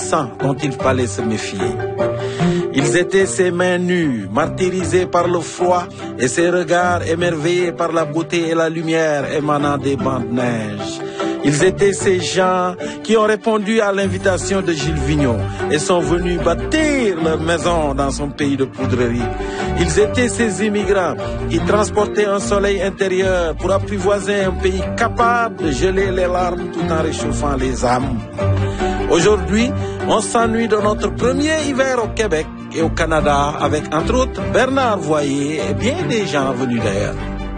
sang dont il fallait se méfier. Ils étaient ses mains nues, martyrisées par le froid, et ses regards émerveillés par la beauté et la lumière émanant des bancs de neige. Ils étaient ces gens qui ont répondu à l'invitation de Gilles Vigneault et sont venus bâtir leur maison dans son pays de poudrerie. Ils étaient ces immigrants qui transportaient un soleil intérieur pour apprivoiser un pays capable de geler les larmes tout en réchauffant les âmes. Aujourd'hui, on s'ennuie de notre premier hiver au Québec et au Canada avec, entre autres, Bernard Voyer et bien des gens venus d'ailleurs.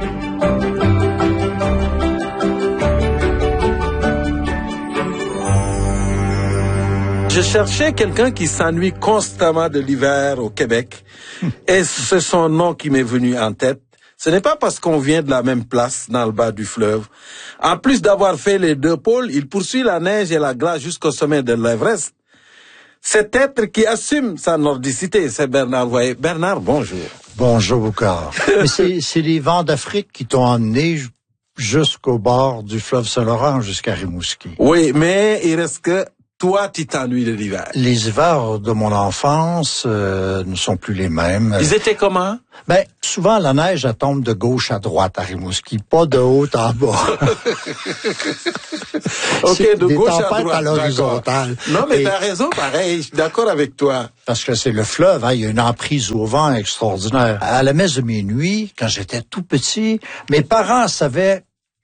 Je cherchais quelqu'un qui s'ennuie constamment de l'hiver au Québec et c'est son nom qui m'est venu en tête. Ce n'est pas parce qu'on vient de la même place dans le bas du fleuve. En plus d'avoir fait les deux pôles, il poursuit la neige et la glace jusqu'au sommet de l'Everest. Cet être qui assume sa nordicité, c'est Bernard Voyer. Bernard, bonjour. Bonjour, Boucard. c'est les vents d'Afrique qui t'ont emmené jusqu'au bord du fleuve Saint-Laurent, jusqu'à Rimouski. Oui, mais il reste que toi, tu t'ennuies de l'hiver. Les hivers de mon enfance ne sont plus les mêmes. Ils étaient comment? Ben, souvent, la neige, elle tombe de gauche à droite à Rimouski, pas de haut en bas. OK, de gauche à droite. À l'horizontale. Non, mais t'as raison, pareil, je suis d'accord avec toi. Parce que c'est le fleuve, hein, il y a une emprise au vent extraordinaire. À la messe de minuit, quand j'étais tout petit, mes parents savaient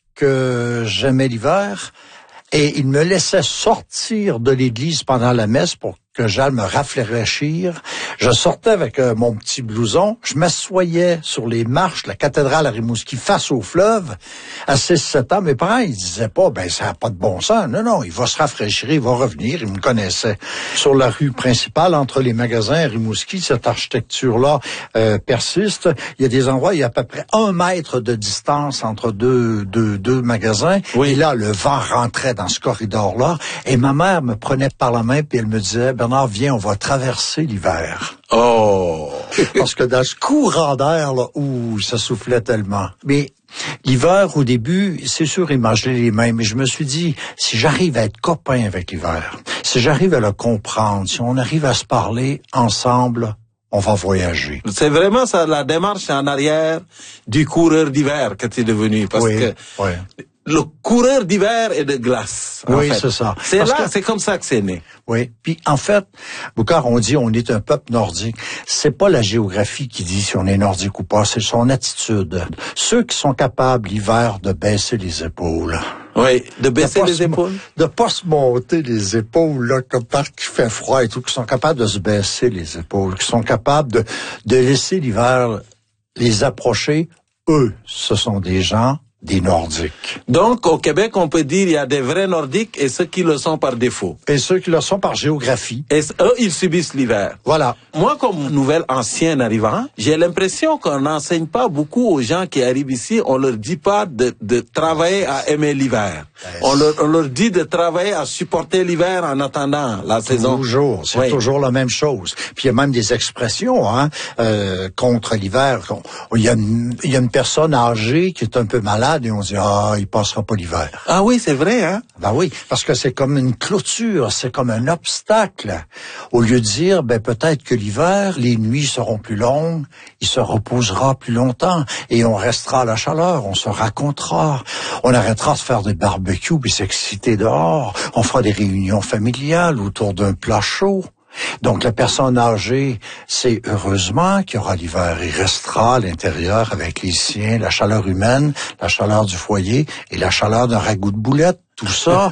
que j'aimais l'hiver et ils me laissaient sortir de l'église pendant la messe pour que j'aille me rafraîchir. Je sortais avec mon petit blouson, je m'assoyais sur les marches de la cathédrale à Rimouski face au fleuve. À 6-7 ans, mes parents, ils disaient pas, ben ça n'a pas de bon sens. Non, il va se rafraîchir, il va revenir, ils me connaissaient. Sur la rue principale, entre les magasins à Rimouski, cette architecture-là persiste. Il y a des endroits, il y a à peu près 1 mètre de distance entre deux magasins. Oui. Et là, le vent rentrait dans ce corridor-là. Et ma mère me prenait par la main, puis elle me disait, Bernard, viens, on va traverser l'hiver. Oh! Parce que dans ce courant d'air, là, ça soufflait tellement. Mais l'hiver, au début, c'est sûr, il mangeait les mains, mais je me suis dit, si j'arrive à être copain avec l'hiver, si j'arrive à le comprendre, si on arrive à se parler ensemble, on va voyager. C'est vraiment ça, la démarche en arrière du coureur d'hiver que tu es devenu. Parce que le coureur d'hiver est de glace. Oui, en fait. C'est ça. C'est comme ça que c'est né. Oui. Puis, en fait, Boucard, on dit on est un peuple nordique. C'est pas la géographie qui dit si on est nordique ou pas, c'est son attitude. Ceux qui sont capables, l'hiver, de baisser les épaules. Oui, de baisser les épaules. De pas se monter les épaules, là, comme parce qu'il fait froid et tout, qui sont capables de se baisser les épaules, qui sont capables de laisser l'hiver les approcher. Eux, ce sont des gens des Nordiques. Donc, au Québec, on peut dire il y a des vrais Nordiques et ceux qui le sont par défaut. Et ceux qui le sont par géographie. Et eux, ils subissent l'hiver. Voilà. Moi, comme nouvelle ancienne arrivant, j'ai l'impression qu'on n'enseigne pas beaucoup aux gens qui arrivent ici. On leur dit pas de travailler à aimer l'hiver. On leur dit de travailler à supporter l'hiver en attendant la saison. Toujours. C'est toujours la même chose. Puis il y a même des expressions, contre l'hiver. Il y a une personne âgée qui est un peu malade et on dit, il passera pas l'hiver. Ah oui, c'est vrai, hein? Ben oui, parce que c'est comme une clôture, c'est comme un obstacle. Au lieu de dire, peut-être que l'hiver, les nuits seront plus longues, il se reposera plus longtemps et on restera à la chaleur, on se racontera, on arrêtera de faire des barbecues puis s'exciter dehors, on fera des réunions familiales autour d'un plat chaud. Donc, la personne âgée, c'est heureusement qu'il y aura l'hiver. Il restera à l'intérieur avec les siens, la chaleur humaine, la chaleur du foyer et la chaleur d'un ragoût de boulette. Tout ça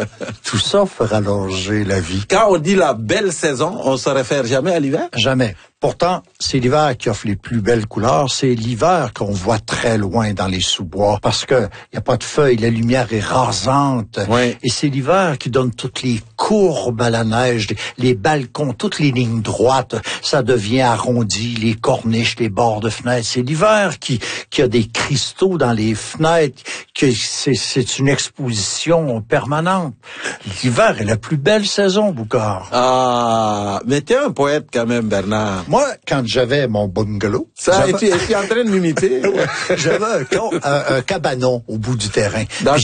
fait rallonger la vie. Quand on dit la belle saison, on se réfère jamais à l'hiver? Jamais. Pourtant, c'est l'hiver qui offre les plus belles couleurs. C'est l'hiver qu'on voit très loin dans les sous-bois parce que y a pas de feuilles, la lumière est rasante. Oui. Et c'est l'hiver qui donne toutes les courbes à la neige, les balcons, toutes les lignes droites. Ça devient arrondi, les corniches, les bords de fenêtres. C'est l'hiver qui a des cristaux dans les fenêtres. C'est une exposition permanente. L'hiver est la plus belle saison, Boucard. Ah, mais t'es un poète quand même, Bernard. Moi, quand j'avais mon bungalow... Tu es en train de m'imiter? J'avais un cabanon au bout du terrain. D'accord.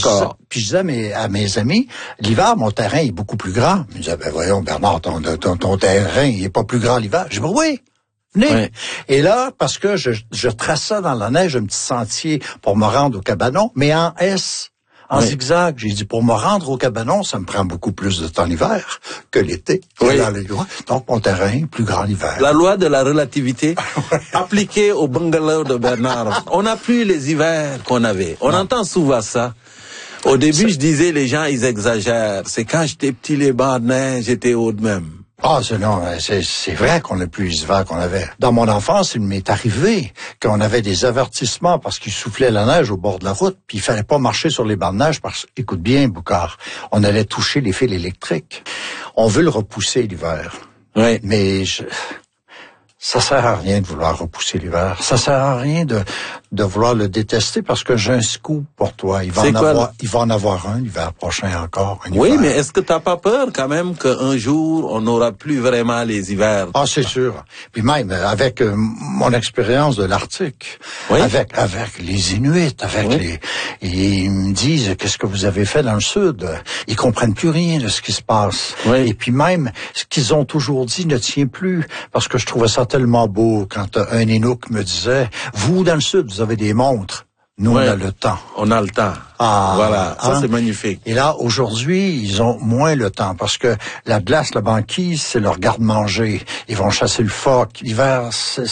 Puis je disais à mes amis, l'hiver, mon terrain est beaucoup plus grand. Ils me disaient, ben voyons Bernard, ton terrain, il est pas plus grand l'hiver. Je dis, ben oui. Venez. Ouais. Et là, parce que je traçais dans la neige un petit sentier pour me rendre au cabanon, mais en S, en zigzag. J'ai dit, pour me rendre au cabanon, ça me prend beaucoup plus de temps l'hiver que l'été. Oui. Donc, mon terrain est plus grand l'hiver. La loi de la relativité appliquée au bungalow de Bernard. On n'a plus les hivers qu'on avait. On entend souvent ça. Au début, je disais, les gens, ils exagèrent. C'est quand j'étais petit, les bancs de neige, j'étais haut de même. Ah, c'est vrai qu'on n'a plus les hivers qu'on avait. Dans mon enfance, il m'est arrivé qu'on avait des avertissements parce qu'il soufflait la neige au bord de la route, puis il fallait pas marcher sur les bancs de neige parce, écoute bien, Boucard, on allait toucher les fils électriques. On veut le repousser l'hiver. Oui. Mais ça sert à rien de vouloir repousser l'hiver. Ça sert à rien de vouloir le détester parce que j'ai un scoop pour toi. Il va en avoir un l'hiver prochain encore. Oui, mais est-ce que t'as pas peur quand même qu'un jour on n'aura plus vraiment les hivers? Ah, c'est sûr. Puis même avec mon expérience de l'Arctique, avec les Inuits, ils me disent qu'est-ce que vous avez fait dans le sud. Ils comprennent plus rien de ce qui se passe. Oui. Et puis même ce qu'ils ont toujours dit ne tient plus parce que je trouvais ça tellement beau quand un Inuk me disait, vous dans le sud, vous avez des montres. Nous, on a le temps. On a le temps. Ah, voilà, ça c'est magnifique. Et là, aujourd'hui, ils ont moins le temps parce que la glace, la banquise, c'est leur garde-manger. Ils vont chasser le phoque. L'hiver,